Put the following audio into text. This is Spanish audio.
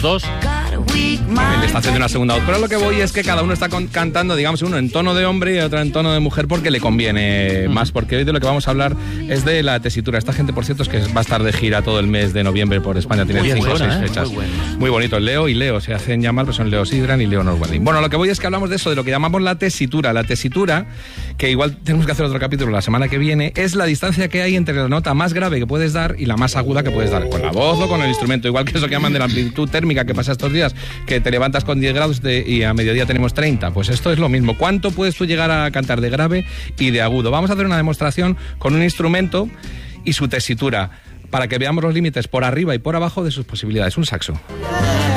dos. Le está haciendo una segunda voz. Pero lo que voy es que cada uno está cantando, digamos, uno en tono de hombre y otro en tono de mujer porque le conviene más. Porque hoy de lo que vamos a hablar es de la tesitura. Esta gente, por cierto, es que va a estar de gira todo el mes de noviembre por España. Tiene 5 o 6 fechas. Muy bonito. Leo y Leo se hacen llamar, pero son Leo Sidran y Leo Norwelding. Bueno, lo que voy es que hablamos de eso, de lo que llamamos la tesitura. La tesitura, que igual tenemos que hacer otro capítulo la semana que viene, es la distancia que hay entre la nota más grave que puedes dar y la más aguda que puedes dar con la voz o con el instrumento. Igual que eso que llaman de la amplitud térmica que pasa estos días, que te levantas con 10 grados y a mediodía tenemos 30. Pues esto es lo mismo. ¿Cuánto puedes tú llegar a cantar de grave y de agudo? Vamos a hacer una demostración con un instrumento y su tesitura para que veamos los límites por arriba y por abajo de sus posibilidades. Un saxo.